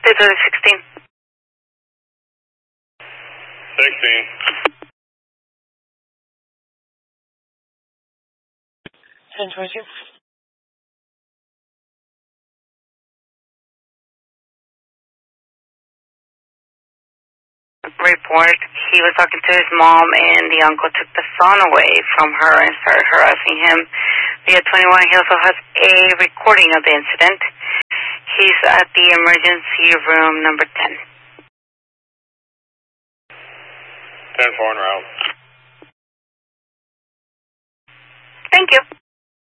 Please go to 16. 16. 1022. Report, he was talking to his mom and the uncle took the phone away from her and started harassing him. Via 21, he also has a recording of the incident. He's at the emergency room number 10. 10-4 en route. Thank you.